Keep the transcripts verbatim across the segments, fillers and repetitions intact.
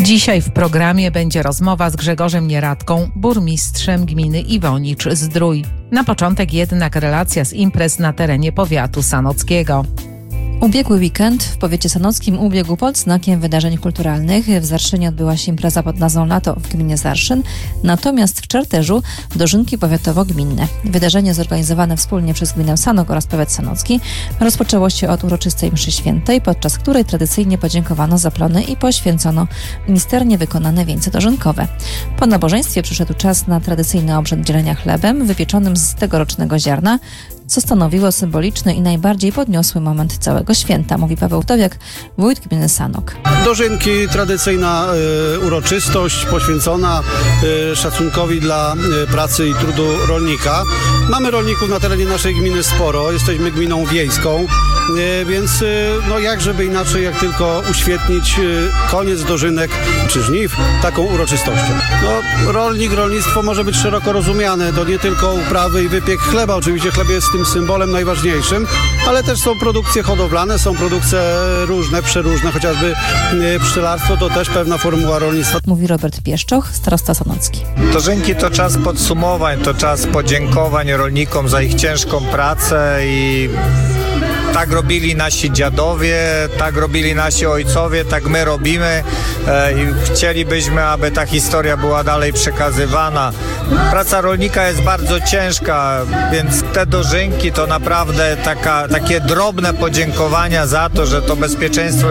Dzisiaj w programie będzie rozmowa z Grzegorzem Nieradką, burmistrzem gminy Iwonicz-Zdrój. Na początek jednak relacja z imprez na terenie powiatu sanockiego. Ubiegły weekend w powiecie sanockim ubiegł pod znakiem wydarzeń kulturalnych. W Zarszynie odbyła się impreza pod nazwą Lato w gminie Zarszyn, natomiast w Czarterzu dożynki powiatowo-gminne. Wydarzenie zorganizowane wspólnie przez gminę Sanok oraz powiat sanocki rozpoczęło się od uroczystej mszy świętej, podczas której tradycyjnie podziękowano za plony i poświęcono misternie wykonane wieńce dożynkowe. Po nabożeństwie przyszedł czas na tradycyjny obrzęd dzielenia chlebem wypieczonym z tegorocznego ziarna, co stanowiło symboliczny i najbardziej podniosły moment całego święta, mówi Paweł Wdowiak, wójt gminy Sanok. Dożynki, tradycyjna y, uroczystość poświęcona y, szacunkowi dla y, pracy i trudu rolnika. Mamy rolników na terenie naszej gminy sporo, jesteśmy gminą wiejską, y, więc y, no jak żeby inaczej, jak tylko uświetnić y, koniec dożynek czy żniw taką uroczystością. No, rolnik, rolnictwo może być szeroko rozumiane, to nie tylko uprawy i wypiek chleba, oczywiście chleb jest tym symbolem najważniejszym, ale też są produkcje hodowlane, są produkcje różne, przeróżne, chociażby pszczelarstwo to też pewna formuła rolnictwa. Mówi Robert Pieszczoch, starosta sanocki. Dożynki to czas podsumowań, to czas podziękowań rolnikom za ich ciężką pracę i tak robili nasi dziadowie, tak robili nasi ojcowie, tak my robimy i chcielibyśmy, aby ta historia była dalej przekazywana. Praca rolnika jest bardzo ciężka, więc te dożynki to naprawdę taka, takie drobne podziękowania za to, że to bezpieczeństwo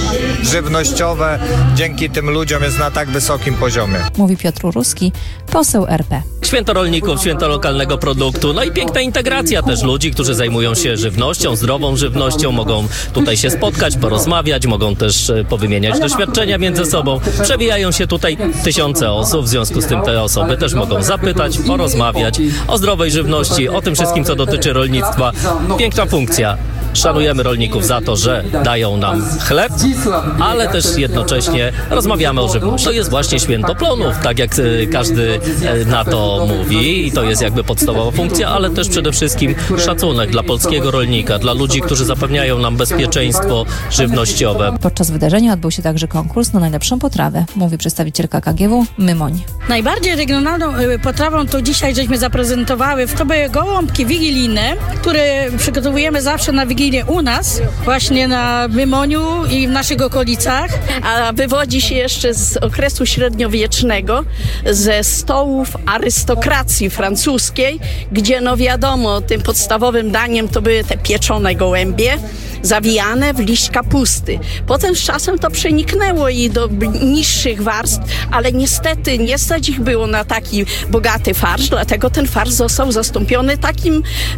żywnościowe dzięki tym ludziom jest na tak wysokim poziomie. Mówi Piotr Uruski, poseł R P. Święto rolników, święto lokalnego produktu, no i piękna integracja też ludzi, którzy zajmują się żywnością, zdrową żywnością, mogą tutaj się spotkać, porozmawiać, mogą też powymieniać doświadczenia między sobą. Przewijają się tutaj tysiące osób, w związku z tym te osoby też mogą zapytać, porozmawiać o zdrowej żywności, o tym wszystkim, co dotyczy rolnictwa. Piękna funkcja. Szanujemy rolników za to, że dają nam chleb, ale też jednocześnie rozmawiamy o żywności. To jest właśnie święto plonów, tak jak każdy na to mówi i to jest jakby podstawowa funkcja, ale też przede wszystkim szacunek dla polskiego rolnika, dla ludzi, którzy zapewniają nam bezpieczeństwo żywnościowe. Podczas wydarzenia odbył się także konkurs na najlepszą potrawę, mówi przedstawicielka K G W Mymoń. Najbardziej regionalną potrawą to dzisiaj żeśmy zaprezentowały, to były gołąbki wigilijne, które przygotowujemy zawsze na Wigilię u nas, właśnie na Mymoniu i w naszych okolicach. A wywodzi się jeszcze z okresu średniowiecznego, ze stołów arystokracji francuskiej, gdzie no wiadomo, tym podstawowym daniem to były te pieczone gołębie, zawijane w liść kapusty. Potem z czasem to przeniknęło i do niższych warstw, ale niestety nie stać ich było na taki bogaty farsz, dlatego ten farsz został zastąpiony takim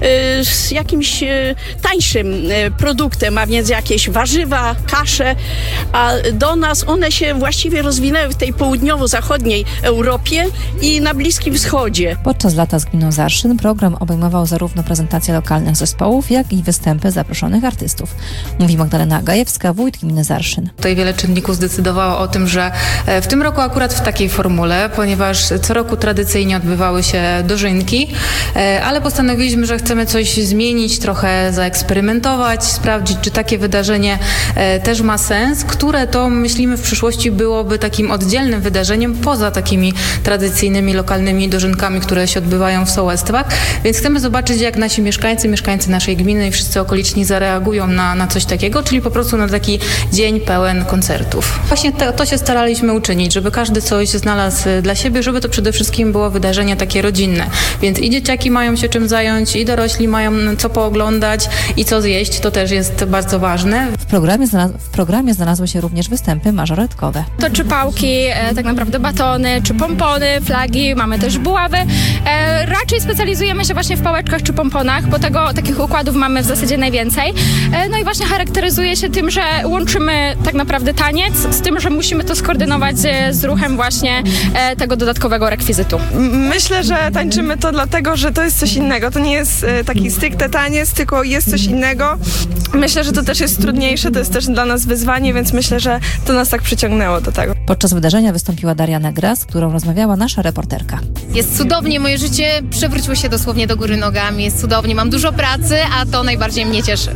y, jakimś y, tańszym y, produktem, a więc jakieś warzywa, kasze, a do nas one się właściwie rozwinęły w tej południowo-zachodniej Europie i na Bliskim Wschodzie. Podczas lata z gminą Zarszyn program obejmował zarówno prezentacje lokalnych zespołów, jak i występy zaproszonych artystów. Mówi Magdalena Gajewska, wójt gminy Zarszyn. Tutaj wiele czynników zdecydowało o tym, że w tym roku akurat w takiej formule, ponieważ co roku tradycyjnie odbywały się dożynki, ale postanowiliśmy, że chcemy coś zmienić, trochę zaeksperymentować, sprawdzić, czy takie wydarzenie też ma sens, które to myślimy w przyszłości byłoby takim oddzielnym wydarzeniem poza takimi tradycyjnymi, lokalnymi dożynkami, które się odbywają w sołectwach, więc chcemy zobaczyć, jak nasi mieszkańcy, mieszkańcy naszej gminy i wszyscy okoliczni zareagują na, na coś takiego, czyli po prostu na taki dzień pełen koncertów. Właśnie to, to się staraliśmy uczynić, żeby każdy coś znalazł dla siebie, żeby to przede wszystkim było wydarzenie takie rodzinne, więc i dzieciaki mają się czym zająć, i dorośli mają co pooglądać i co zjeść, to też jest bardzo ważne. W programie, znalaz- w programie znalazły się również występy mażoretkowe. To czy pałki, e, tak naprawdę batony, czy pompony, flagi, mamy też buławy. E, raczej specjalizujemy się właśnie w pałeczkach czy pomponach, bo tego, takich układów mamy w zasadzie najwięcej. E, no i właśnie charakteryzuje się tym, że łączymy tak naprawdę taniec z tym, że musimy to skoordynować z, z ruchem właśnie e, tego dodatkowego rekwizytu. Myślę, że tańczymy to dlatego, że to jest coś innego. To nie jest e, taki stricte taniec, tylko jest coś innego. Myślę, że to też jest trudniejsze, to jest też dla nas wyzwanie, więc myślę, że to nas tak przyciągnęło do tego. Podczas wydarzenia wystąpiła Daria Negra, z którą rozmawiała nasza reporterka. Jest cudownie, moje życie przewróciło się dosłownie do góry nogami, jest cudownie, mam dużo pracy, a to najbardziej mnie cieszy.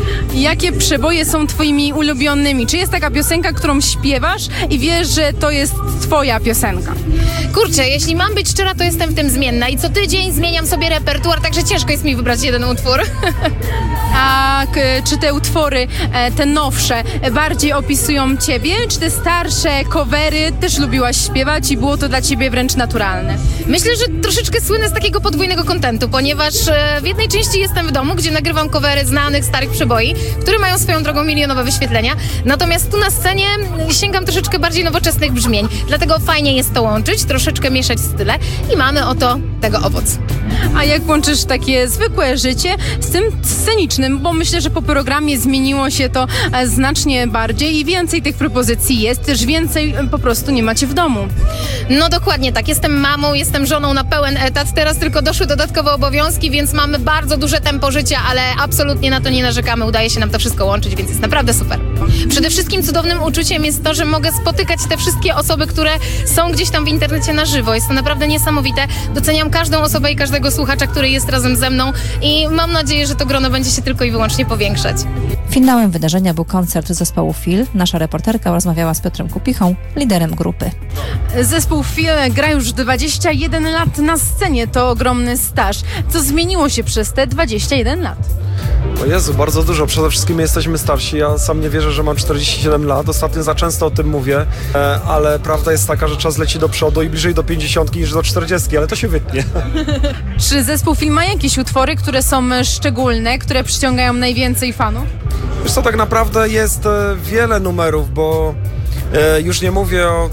Jakie przeboje są twoimi ulubionymi? Czy jest taka piosenka, którą śpiewasz i wiesz, że to jest twoja piosenka? Kurczę, jeśli mam być szczera, to jestem w tym zmienna i co tydzień zmieniam sobie repertuar, także ciężko jest mi wybrać jeden utwór. A k- czy te utwory, e, te nowsze, e, bardziej opisują ciebie, czy te starsze covery też lubiłaś śpiewać i było to dla ciebie wręcz naturalne? Myślę, że troszeczkę słynę z takiego podwójnego kontentu, ponieważ e, w jednej części jestem w domu, gdzie nagrywam covery znanych, starych przeboi, które mają swoją drogą milionowe wyświetlenia, natomiast tu na scenie sięgam troszeczkę bardziej nowoczesnych brzmień, dlatego fajnie jest to łączyć, troszeczkę mieszać style i mamy oto tego owoc. A jak łączysz takie zwykłe życie z tym scenicznym, bo myślę, że po programie zmieniło się to e, znacznie bardziej i więcej tych propozycji jest, też więcej e, po prostu nie macie w domu. No dokładnie tak, jestem mamą, jestem żoną na pełen etat, teraz tylko doszły dodatkowe obowiązki, więc mamy bardzo duże tempo życia, ale absolutnie na to nie narzekamy, udaje się nam to wszystko łączyć, więc jest naprawdę super. Przede wszystkim cudownym uczuciem jest to, że mogę spotykać te wszystkie osoby, które są gdzieś tam w internecie na żywo. Jest to naprawdę niesamowite. Doceniam każdą osobę i każdego słuchacza, który jest razem ze mną i mam nadzieję, że to grono będzie się tylko i wyłącznie powiększać. Finałem wydarzenia był koncert zespołu Fil. Nasza reporterka rozmawiała z Piotrem Kupichą, liderem grupy. Zespół Fil gra już dwadzieścia jeden lat na scenie, to ogromny staż. Co zmieniło się przez te dwadzieścia jeden lat? O Jezu, bardzo dużo. Przede wszystkim jesteśmy starsi. Ja sam nie wierzę, że mam czterdzieści siedem lat. Ostatnio za często o tym mówię, ale prawda jest taka, że czas leci do przodu i bliżej do pięćdziesiątki niż do czterdziestki, ale to się wytnie. Czy zespół Fil ma jakieś utwory, które są szczególne, które przyciągają najwięcej fanów? Wiesz co, tak naprawdę jest wiele numerów, bo już nie mówię o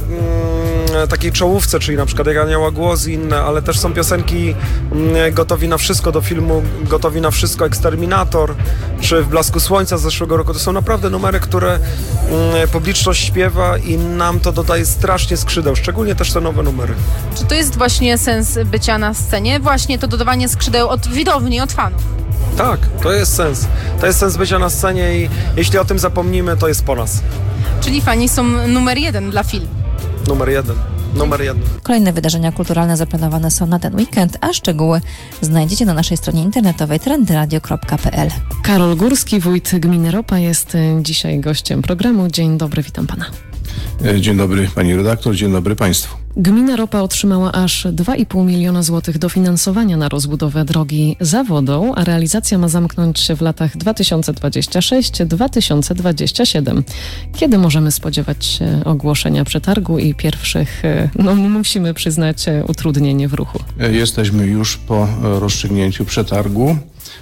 mm, takiej czołówce, czyli na przykład Jak Anioła Głos i inne, ale też są piosenki mm, Gotowi na wszystko do filmu Gotowi na wszystko Eksterminator, czy W blasku słońca z zeszłego roku. To są naprawdę numery, które mm, publiczność śpiewa i nam to dodaje strasznie skrzydeł, szczególnie też te nowe numery. Czy to jest właśnie sens bycia na scenie? Właśnie to dodawanie skrzydeł od widowni, od fanów? Tak, to jest sens. To jest sens bycia na scenie i jeśli o tym zapomnimy, to jest po nas. Czyli fani są numer jeden dla Fil. Numer jeden. Numer jeden. Kolejne wydarzenia kulturalne zaplanowane są na ten weekend, a szczegóły znajdziecie na naszej stronie internetowej trendyradio kropka p l. Karol Górski, wójt gminy Ropa, jest dzisiaj gościem programu. Dzień dobry, witam pana. Dzień dobry pani redaktor, dzień dobry państwu. Gmina Ropa otrzymała aż dwa i pół miliona złotych dofinansowania na rozbudowę drogi za wodą, a realizacja ma zamknąć się w latach dwa tysiące dwudziestym szóstym do dwa tysiące dwudziestego siódmego. Kiedy możemy spodziewać się ogłoszenia przetargu i pierwszych, no musimy przyznać, utrudnienie w ruchu? Jesteśmy już po rozstrzygnięciu przetargu.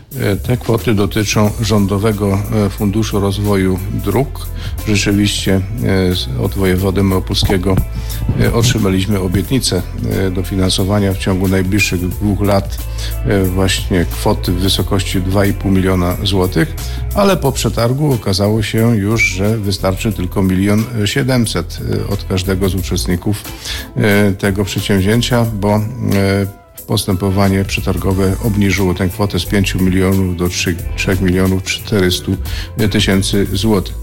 Te kwoty dotyczą Rządowego Funduszu Rozwoju Dróg. Rzeczywiście od wojewody małopolskiego otrzymaliśmy obietnicę dofinansowania w ciągu najbliższych dwóch lat właśnie kwoty w wysokości dwa i pół miliona złotych, ale po przetargu okazało się już, że wystarczy tylko milion siedemset od każdego z uczestników tego przedsięwzięcia, bo postępowanie przetargowe obniżyło tę kwotę z pięciu milionów do trzech milionów czterystu tysięcy złotych.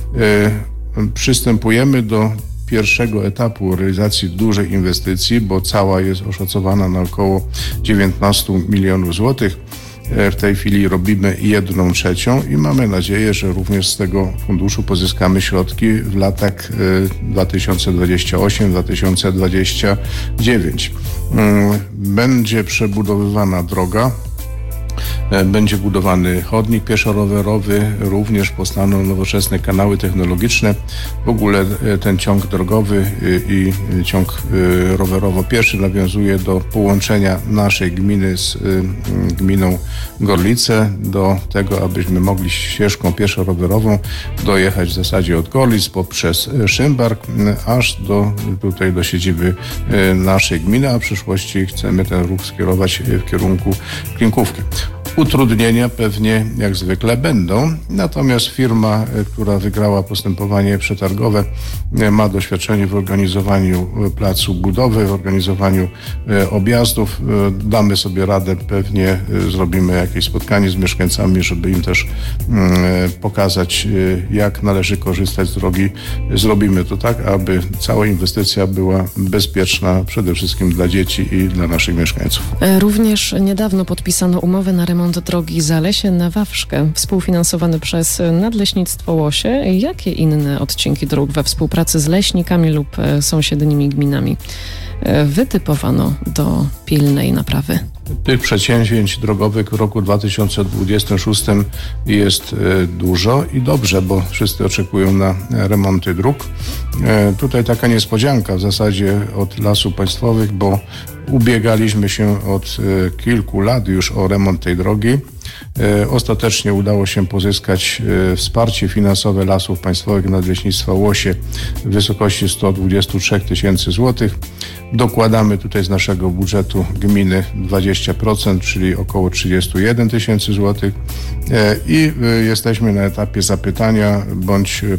Przystępujemy do pierwszego etapu realizacji dużej inwestycji, bo cała jest oszacowana na około dziewiętnaście milionów złotych. W tej chwili robimy jedną trzecią i mamy nadzieję, że również z tego funduszu pozyskamy środki w latach dwa tysiące dwudziestym ósmym do dwa tysiące dwudziestego dziewiątego. Będzie przebudowywana droga. Będzie budowany chodnik pieszo-rowerowy, również powstaną nowoczesne kanały technologiczne. W ogóle ten ciąg drogowy i ciąg rowerowo-pieszy nawiązuje do połączenia naszej gminy z gminą Gorlice, do tego, abyśmy mogli ścieżką pieszo-rowerową dojechać w zasadzie od Gorlic poprzez Szymbark, aż do tutaj do siedziby naszej gminy, a w przyszłości chcemy ten ruch skierować w kierunku Klinkówki. Utrudnienia pewnie jak zwykle będą, natomiast firma, która wygrała postępowanie przetargowe, ma doświadczenie w organizowaniu placu budowy, w organizowaniu objazdów. Damy sobie radę, pewnie zrobimy jakieś spotkanie z mieszkańcami, żeby im też pokazać, jak należy korzystać z drogi. Zrobimy to tak, aby cała inwestycja była bezpieczna przede wszystkim dla dzieci i dla naszych mieszkańców. Również niedawno podpisano umowę na remont remont drogi Zalesie na Wawrzkę, współfinansowany przez Nadleśnictwo Łosie. Jakie inne odcinki dróg we współpracy z leśnikami lub sąsiednimi gminami wytypowano do pilnej naprawy? Tych przedsięwzięć drogowych w roku dwa tysiące dwudziestym szóstym jest dużo i dobrze, bo wszyscy oczekują na remonty dróg. Tutaj taka niespodzianka w zasadzie od Lasów Państwowych, bo ubiegaliśmy się od kilku lat już o remont tej drogi. Ostatecznie udało się pozyskać wsparcie finansowe Lasów Państwowych Nadleśnictwa Łosie w wysokości sto dwadzieścia trzy tysięcy złotych. Dokładamy tutaj z naszego budżetu gminy dwadzieścia procent, czyli około trzydzieści jeden tysięcy złotych i jesteśmy na etapie zapytania bądź